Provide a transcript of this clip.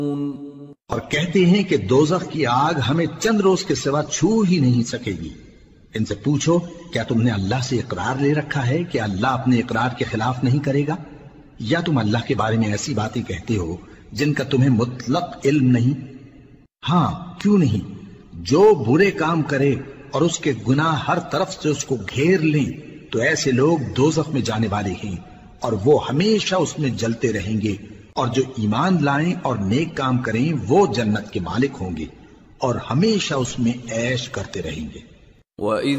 और कहते हैं कि दोज़ख की आग हमें चंद रोज के सिवा छू ही नहीं सकेगी। इनसे पूछो, क्या तुमने अल्लाह से इकरार ले रखा है कि अल्लाह अपने इकरार के खिलाफ नहीं करेगा? या तुम अल्लाह के बारे में ऐसी बातें कहते हो जिनका तुम्हें मुतलक इल्म नहीं? हाँ, क्यों नहीं। जो बुरे काम करे और उसके गुनाह हर तरफ से उसको घेर लें, तो ऐसे लोग दोज़ख में जाने वाले हैं और वो हमेशा उसमें जलते रहेंगे। और जो ईमान लाएं और नेक काम करें वो जन्नत के मालिक होंगे और हमेशा उसमें ऐश करते रहेंगे।